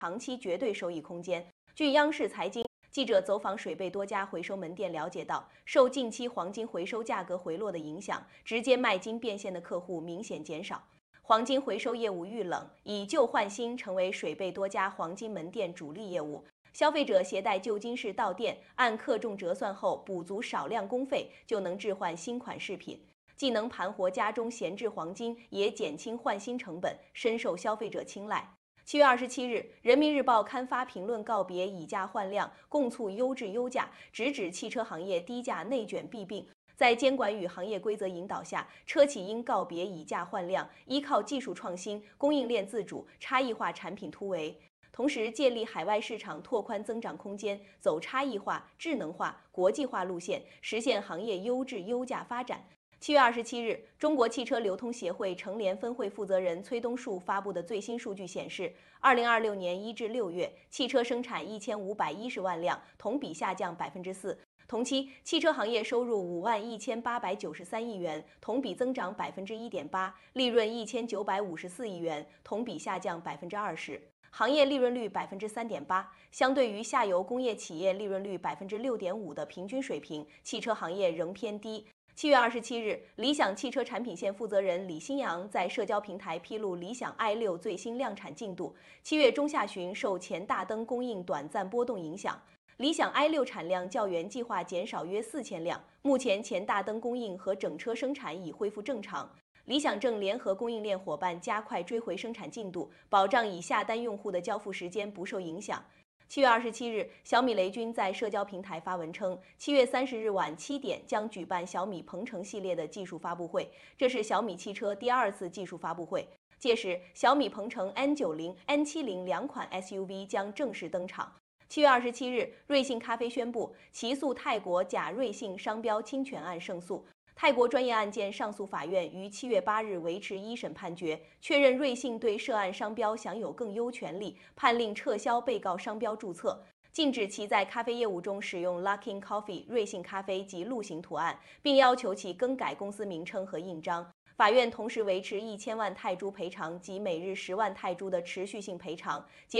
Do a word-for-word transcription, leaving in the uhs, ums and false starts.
长期绝对收益空间。据央视财经记者走访水贝多家回收门店了解到，受近期黄金回收价格回落的影响，直接卖金变现的客户明显减少。黄金回收业务遇冷，以旧换新成为水贝多家黄金门店主力业务。消费者携带旧金饰到店，按克重折算后补足少量工费，就能置换新款饰品，既能盘活家中闲置黄金，也减轻换新成本，深受消费者青睐。七月二十七日，《人民日报》刊发评论告别以价换量，共促优质优价，直指汽车行业低价内卷弊病。在监管与行业规则引导下，车企应告别以价换量，依靠技术创新、供应链自主、差异化产品突围。同时，建立海外市场拓宽增长空间，走差异化、智能化、国际化路线，实现行业优质优价发展。七月二十七日，中国汽车流通协会成联分会负责人崔东树发布的最新数据显示，二零二六年一至六月，汽车生产一千五百一十万辆，同比下降百分之四。同期，汽车行业收入五万一千八百九十三亿元，同比增长百分之一点八，利润一千九百五十四亿元，同比下降百分之二十。行业利润率百分之三点八，相对于下游工业企业利润率百分之六点五的平均水平，汽车行业仍偏低。七月二十七日，理想汽车产品线负责人李新阳在社交平台披露理想 i 六最新量产进度。七月中下旬，受前大灯供应短暂波动影响，理想 i 六产量较原计划减少约四千辆。目前前大灯供应和整车生产已恢复正常。理想正联合供应链伙伴加快追回生产进度，保障已下单用户的交付时间不受影响。七月二十七日，小米雷军在社交平台发文称，七月三十日晚七点将举办小米鹏程系列的技术发布会，这是小米汽车第二次技术发布会。届时，小米鹏程 N 九十、N 七十 两款 S U V 将正式登场。七月二十七日，瑞幸咖啡宣布起诉泰国假瑞幸商标侵权案胜诉。泰国专业案件上诉法院于七月八日维持一审判决，确认瑞幸对涉案商标享有更优权利，判令撤销被告商标注册，禁止其在咖啡业务中使用 Luckin Coffee 瑞幸咖啡及鹿形图案，并要求其更改公司名称和印章。法院同时维持一千万泰铢赔偿及每日十万泰铢的持续性赔偿。